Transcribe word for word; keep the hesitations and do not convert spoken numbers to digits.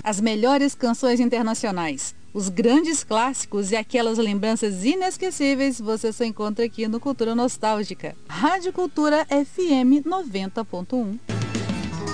As melhores canções internacionais, os grandes clássicos e aquelas lembranças inesquecíveis você só encontra aqui no Cultura Nostálgica. Rádio Cultura F M noventa ponto um.